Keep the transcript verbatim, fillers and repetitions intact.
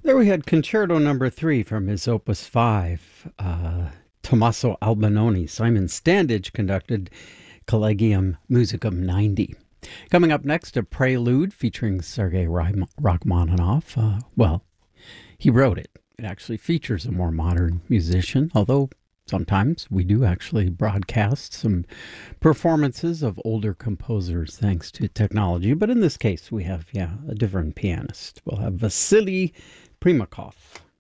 There we had Concerto Number Three from his Opus Five. Uh, Tommaso Albinoni, Simon Standage conducted Collegium Musicum ninety. Coming up next, a prelude featuring Sergei Rachmaninoff. Uh, well, he wrote it. It actually features a more modern musician, although sometimes we do actually broadcast some performances of older composers thanks to technology. But in this case, we have, yeah, a different pianist. We'll have Vasily Primakov.